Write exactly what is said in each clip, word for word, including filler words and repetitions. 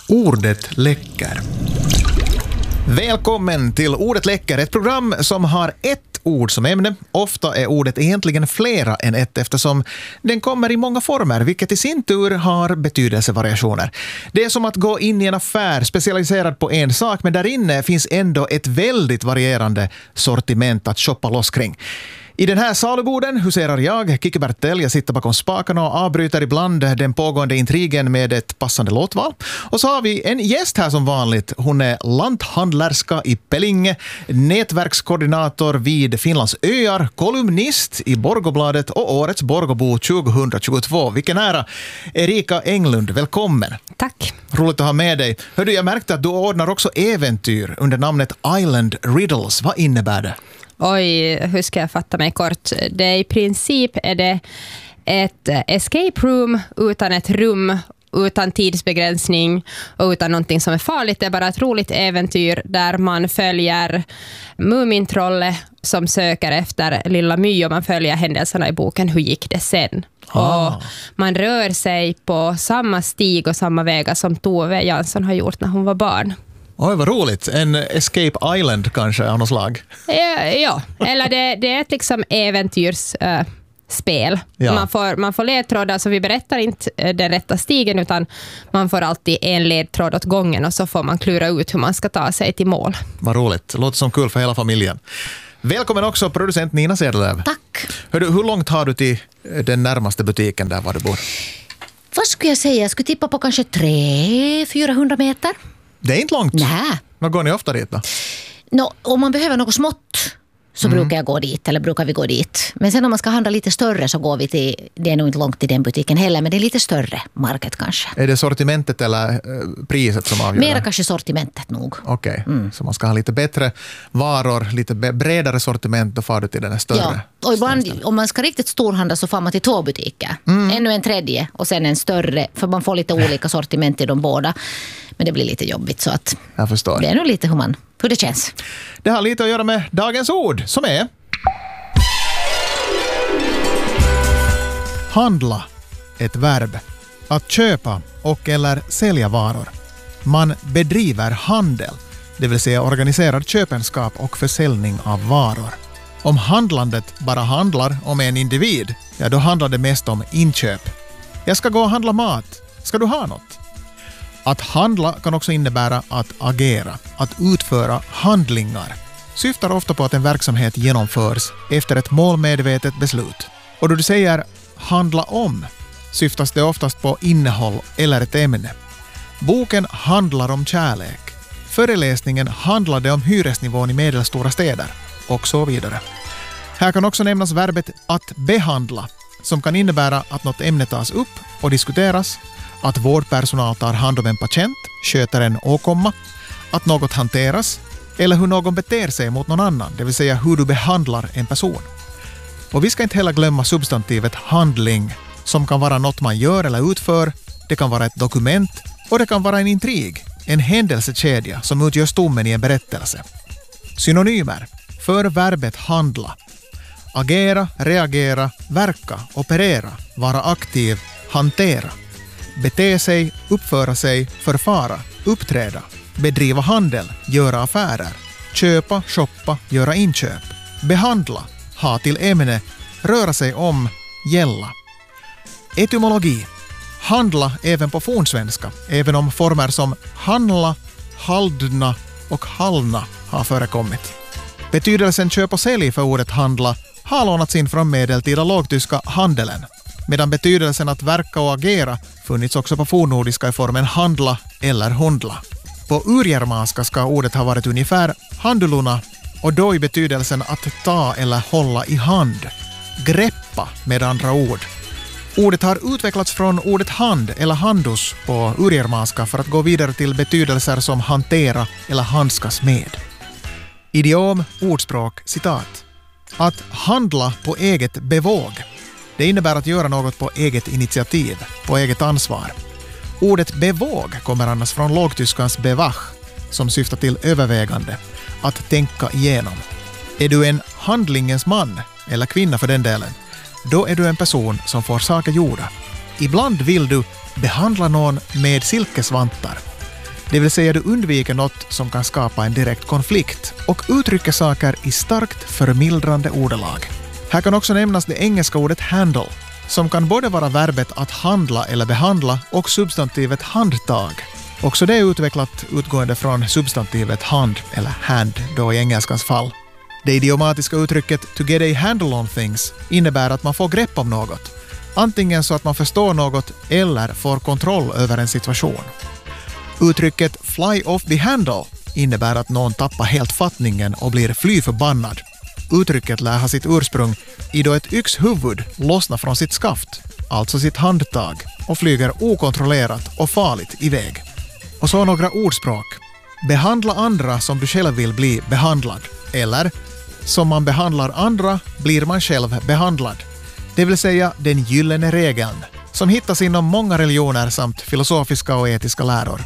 Ordet läcker. Välkommen till Ordet läcker, ett program som har ett ord som ämne. Ofta är ordet egentligen flera än ett eftersom den kommer i många former, vilket i sin tur har betydelsevariationer. Det är som att gå in i en affär specialiserad på en sak, men där inne finns ändå ett väldigt varierande sortiment att shoppa loss kring. I den här saluboden huserar jag, Kiki Bertell. Jag sitter bakom spakarna och avbryter ibland den pågående intrigen med ett passande låtval. Och så har vi en gäst här som vanligt. Hon är lanthandlerska i Pellinge, nätverkskoordinator vid Finlands öar, kolumnist i Borgobladet och årets Borgobo tjugohundratjugotvå. Vilken ära! Erika Englund, välkommen. Tack. Roligt att ha med dig. Hördu, jag märkte att du ordnar också äventyr under namnet Island Riddles. Vad innebär det? Oj, hur ska jag fatta mig kort? Det är i princip är det ett escape room utan ett rum, utan tidsbegränsning och utan någonting som är farligt. Det är bara ett roligt äventyr där man följer Mumintrollet som söker efter Lilla My och man följer händelserna i boken. Hur gick det sen? Ah. Och man rör sig på samma stig och samma vägar som Tove Jansson har gjort när hon var barn. Oj, vad roligt. En Escape Island kanske av något slag. Ja, ja. Eller det, det är ett liksom äventyrsspel. Uh, ja. Man får, man får ledtrådar, så vi berättar inte den rätta stigen utan man får alltid en ledtråd åt gången och så får man klura ut hur man ska ta sig till mål. Vad roligt. Det låter som kul för hela familjen. Välkommen också producent Nina Sedelöv. Tack. Hördu, hur långt har du till den närmaste butiken där var du bor? Vad skulle jag säga? Jag skulle tippa på kanske tre till fyrahundra meter. Det är inte långt. Nej. Vad går ni ofta dit då? No, om man behöver något smått så mm. brukar jag gå dit, eller brukar vi gå dit. Men sen om man ska handla lite större så går vi till, det är nog inte långt till den butiken heller, men det är lite större market kanske. Är det sortimentet eller eh, priset som avgör? Mera kanske sortimentet nog. Okej, okay. mm. Så man ska ha lite bättre varor, lite bredare sortiment, då får du till den här större. Ja, och ibland om man ska riktigt storhandla så får man till två butiker. Mm. Ännu en tredje och sen en större, för man får lite olika sortiment i de båda. Men det blir lite jobbigt så att jag förstår. Det är nog lite hur, man, hur det känns. Det har lite att göra med dagens ord som är handla, ett verb. Att köpa och eller sälja varor. Man bedriver handel, det vill säga organiserar köpenskap och försäljning av varor. Om handlandet bara handlar om en individ, ja då handlar det mest om inköp. Jag ska gå och handla mat. Ska du ha något? Att handla kan också innebära att agera, att utföra handlingar. Syftar ofta på att en verksamhet genomförs efter ett målmedvetet beslut. Och då du säger handla om, syftas det oftast på innehåll eller ett ämne. Boken handlar om kärlek. Föreläsningen handlade om hyresnivån i medelstora städer och så vidare. Här kan också nämnas verbet att behandla, som kan innebära att något ämne tas upp och diskuteras, att vårdpersonal tar hand om en patient, sköter en åkomma, att något hanteras eller hur någon beter sig mot någon annan, det vill säga hur du behandlar en person. Och vi ska inte heller glömma substantivet handling, som kan vara något man gör eller utför, det kan vara ett dokument och det kan vara en intrig, en händelsekedja som utgör stommen i en berättelse. Synonymer för verbet handla: agera, reagera, verka, operera, vara aktiv, hantera. Bete sig, uppföra sig, förfara, uppträda, bedriva handel, göra affärer, köpa, shoppa, göra inköp, behandla, ha till ämne, röra sig om, gälla. Etymologi: handla även på fornsvenska, även om former som handla, haldna och hallna har förekommit. Betydelsen köp och sälj för ordet handla har lånats in från medeltida lågtyska handelen, medan betydelsen att verka och agera funnits också på fornnordiska i formen handla eller hundla. På urgermanska ska ordet ha varit ungefär handuluna, och då i betydelsen att ta eller hålla i hand. Greppa med andra ord. Ordet har utvecklats från ordet hand eller handus på urgermanska för att gå vidare till betydelser som hantera eller handskas med. Idiom, ordspråk, citat. Att handla på eget bevåg. Det innebär att göra något på eget initiativ, på eget ansvar. Ordet bevåg kommer annars från lågtyskans bewach, som syftar till övervägande, att tänka igenom. Är du en handlingens man, eller kvinna för den delen, då är du en person som får saker gjorda. Ibland vill du behandla någon med silkesvantar. Det vill säga du undviker något som kan skapa en direkt konflikt och uttrycker saker i starkt förmildrande ordalag. Här kan också nämnas det engelska ordet handle, som kan både vara verbet att handla eller behandla och substantivet handtag. Också det är utvecklat utgående från substantivet hand eller hand då i engelskans fall. Det idiomatiska uttrycket to get a handle on things innebär att man får grepp om något. Antingen så att man förstår något eller får kontroll över en situation. Uttrycket fly off the handle innebär att någon tappar helt fattningen och blir fly förbannad. Uttrycket lär ha sitt ursprung i då ett yxhuvud lossnar från sitt skaft, alltså sitt handtag, och flyger okontrollerat och farligt iväg. Och så några ordspråk. Behandla andra som du själv vill bli behandlad. Eller, som man behandlar andra blir man själv behandlad. Det vill säga den gyllene regeln, som hittas inom många religioner samt filosofiska och etiska läror.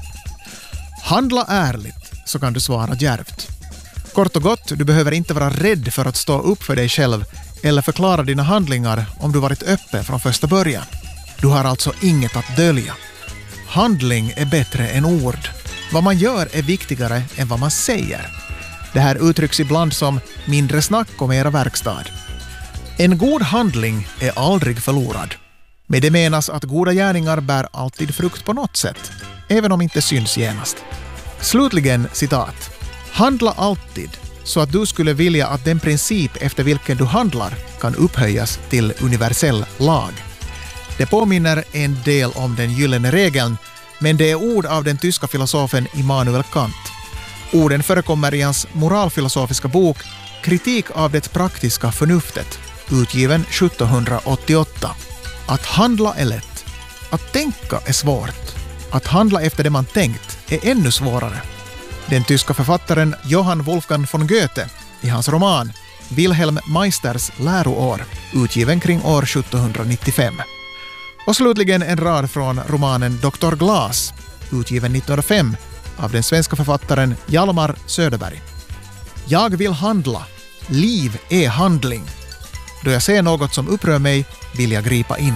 Handla ärligt, så kan du svara djärvt. Kort och gott, du behöver inte vara rädd för att stå upp för dig själv eller förklara dina handlingar om du varit öppen från första början. Du har alltså inget att dölja. Handling är bättre än ord. Vad man gör är viktigare än vad man säger. Det här uttrycks ibland som mindre snack och mera verkstad. En god handling är aldrig förlorad. Med det menas att goda gärningar bär alltid frukt på något sätt, även om inte syns genast. Slutligen citat. Handla alltid så att du skulle vilja att den princip efter vilken du handlar kan upphöjas till universell lag. Det påminner en del om den gyllene regeln, men det är ord av den tyska filosofen Immanuel Kant. Orden förekommer i hans moralfilosofiska bok Kritik av det praktiska förnuftet, utgiven sjuttonhundraåttioåtta. Att handla är lätt. Att tänka är svårt. Att handla efter det man tänkt är ännu svårare. Den tyska författaren Johann Wolfgang von Goethe i hans roman Wilhelm Meisters läroår, utgiven kring år sjuttonhundranittiofem. Och slutligen en rad från romanen doktor Glas, utgiven nittonhundrafem av den svenska författaren Hjalmar Söderberg. Jag vill handla. Liv är handling. Då jag ser något som upprör mig vill jag gripa in.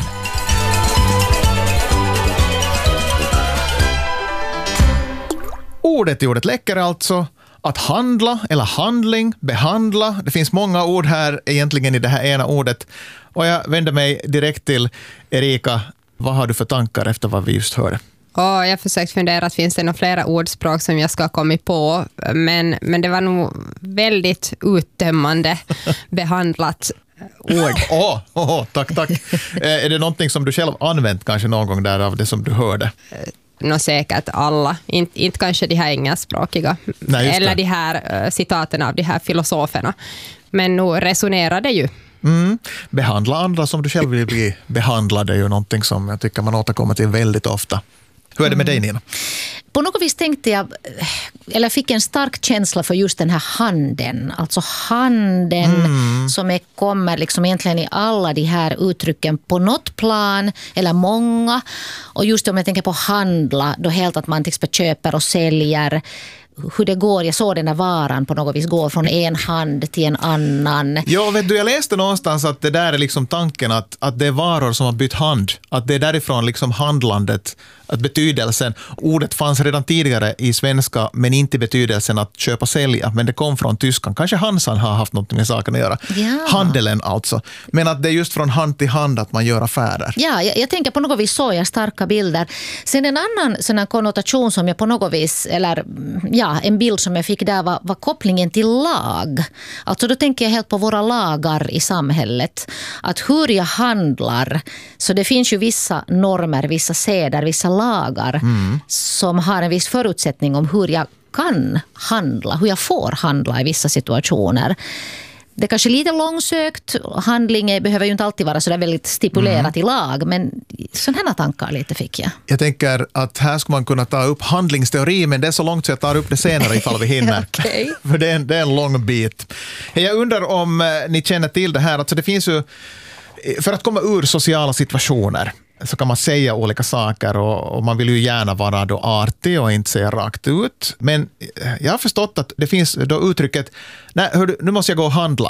Ordet i ordet läcker alltså. Att handla eller handling, behandla. Det finns många ord här egentligen i det här ena ordet. Och jag vänder mig direkt till Erika. Vad har du för tankar efter vad vi just hörde? Oh, jag har försökt fundera att finns det några flera ordspråk som jag ska ha kommit på. Men, men det var nog väldigt uttömmande behandlat ord. Åh, oh, oh, tack, tack. Är det någonting som du själv använt kanske någon gång där av det som du hörde? Nå säkert alla. Inte, inte kanske de här engelskspråkiga. Nej, eller de här uh, citaten av de här filosoferna. Men nu resonerar det ju. Mm. Behandla andra som du själv vill bli behandlad är ju någonting som jag tycker man återkommer till väldigt ofta. Hur är det med dig, Nina? På något vis tänkte jag, eller fick en stark känsla för just den här handen. Alltså handen mm. som är, kommer liksom egentligen i alla de här uttrycken på något plan, eller många. Och just om jag tänker på handla, då helt att man till exempel köper och säljer. Hur det går, jag såg den här varan på något vis gå från en hand till en annan. Ja, vet du, jag läste någonstans att det där är liksom tanken att, att det är varor som har bytt hand. Att det är därifrån liksom handlandet, att betydelsen, ordet fanns redan tidigare i svenska men inte betydelsen att köpa och sälja, men det kom från tyskan. Kanske Hansan har haft något med saken att göra. Ja. Handelen alltså. Men att det är just från hand till hand att man gör affärer. Ja, jag, jag tänker på något vis så jag starka bilder. Sen en annan sån här konnotation som jag på något vis, eller ja, en bild som jag fick där var, var kopplingen till lag. Alltså då tänker jag helt på våra lagar i samhället. Att hur jag handlar, så det finns ju vissa normer, vissa seder, vissa lagar mm. som har en viss förutsättning om hur jag kan handla, hur jag får handla i vissa situationer. Det är kanske lite långsökt, handling behöver ju inte alltid vara så där väldigt stipulerat mm. i lag, men sådana här tankar lite fick jag. Jag tänker att här ska man kunna ta upp handlingsteori, men det är så långt så jag tar upp det senare ifall vi hinner. Okay. För det är, en, det är en lång bit. Jag undrar om ni känner till det här, alltså det finns ju, för att komma ur sociala situationer så kan man säga olika saker och, och man vill ju gärna vara då artig och inte säga rakt ut. Men jag har förstått att det finns då uttrycket, nej hör du, nu måste jag gå och handla.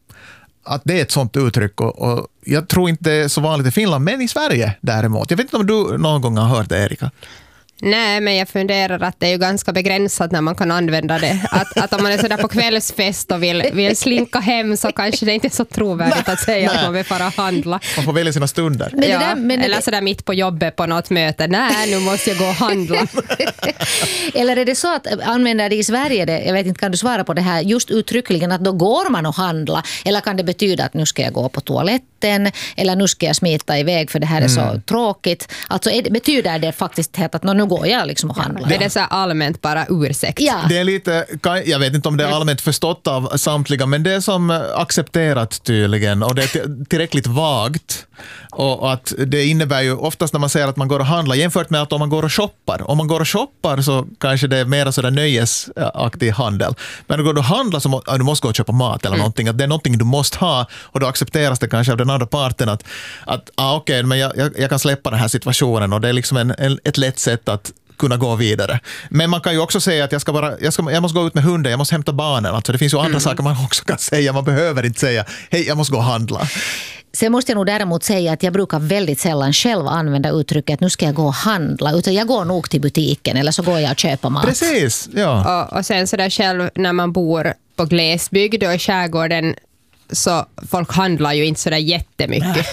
Att det är ett sånt uttryck och, och jag tror inte det är så vanligt i Finland, men i Sverige däremot. Jag vet inte om du någon gång har hört det, Erika? Nej, men jag funderar att det är ju ganska begränsat när man kan använda det. Att, att om man är sådär på kvällsfest och vill, vill slinka hem så kanske det inte är så trovärdigt att säga Nej. Att man vill fara handla. Man får välja sina stunder. Men ja, där, men eller det... sådär mitt på jobbet på något möte. Nej, nu måste jag gå och handla. Eller är det så att använder det i Sverige, det, jag vet inte, kan du svara på det här, just uttryckligen att då går man och handla, eller kan det betyda att nu ska jag gå på toaletten eller nu ska jag smita iväg för det här är så mm. tråkigt. Alltså är det, betyder det faktiskt att nu går jag liksom och handlar. Ja. Är det så allmänt bara ursäkt? Ja. Det är lite, jag vet inte om det är allmänt förstått av samtliga, men det är som accepterat tydligen och det är tillräckligt vagt. Och att det innebär ju oftast när man säger att man går och handlar jämfört med att om man går och shoppar. Om man går och shoppar så kanske det är mer sådär nöjesaktig handel. Men när du går och handlar så må, du måste gå och köpa mat eller mm. någonting. Att det är någonting du måste ha och då accepteras det kanske av den andra parten att, att ah, okej, okay, men jag, jag, jag kan släppa den här situationen och det är liksom en, en, ett lätt sätt att kunna gå vidare. Men man kan ju också säga att jag, ska bara, jag, ska, jag måste gå ut med hunden, jag måste hämta barnen. Alltså det finns ju andra mm. saker man också kan säga. Man behöver inte säga, hej, jag måste gå och handla. Sen måste jag nog däremot säga att jag brukar väldigt sällan själv använda uttrycket nu ska jag gå och handla, utan jag går nog till butiken eller så går jag och köper mat. Precis, ja. Och, och sen så där själv när man bor på glesbygd och i skärgården så folk handlar ju inte så där jättemycket.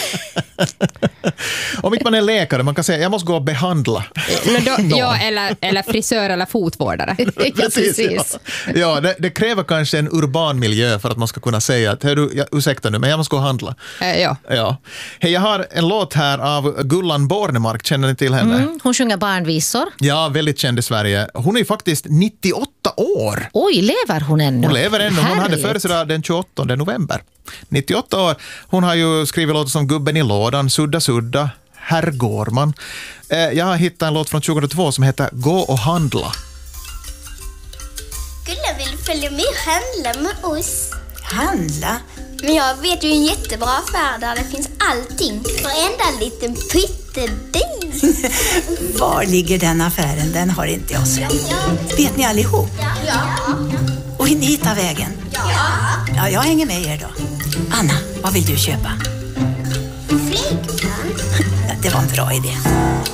Om inte man är läkare, man kan säga jag måste gå och behandla. Då, ja, eller, eller frisör eller fotvårdare. Precis, ja. Ja, det, det kräver kanske en urban miljö för att man ska kunna säga att hör du, jag, ursäkta nu, men jag måste gå och handla. Äh, ja. Ja. Hej, jag har en låt här av Gullan Bornemark, känner ni till henne? Mm, hon sjunger barnvisor. Ja, väldigt känd i Sverige. Hon är faktiskt nittioåtta år. Oj, lever hon ännu? Hon lever ännu, hon Härligt. hade födelsedag den tjugoåttonde november. nittioåtta år. Hon har ju skrivit låtar som Gubben i lådan, Sudda Sudda, Herr Gårman. Eh, jag har hittat en låt från tjugohundratvå som heter Gå och handla. Gulla vill följa med och handla med oss. Handla? Men jag vet ju en jättebra affär där det finns allting. Varenda liten pyttedej. Var ligger den affären? Den har inte jag sett. Ja. Vet ni allihop? Ja. Ja. Och ni hittar vägen? Ja. Ja, jag hänger med er då. Anna, vad vill du köpa? Flygplan. Det var en bra idé.